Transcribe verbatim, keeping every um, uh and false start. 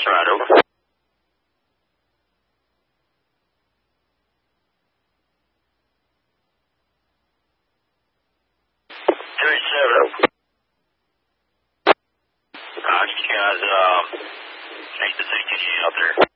That's right, over. two eight seven, over. Uh, you guys, um, need the C T E out there.